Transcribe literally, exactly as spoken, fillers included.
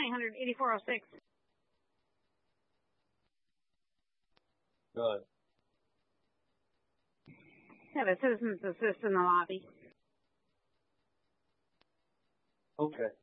nine hundred eighty-four oh six. Good. Have a citizens assist in the lobby. Okay.